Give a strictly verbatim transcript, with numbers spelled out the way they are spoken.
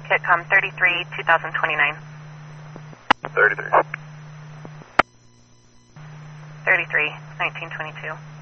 Kitcom thirty-three, two thousand twenty-nine. thirty-three. thirty-three, nineteen twenty-two.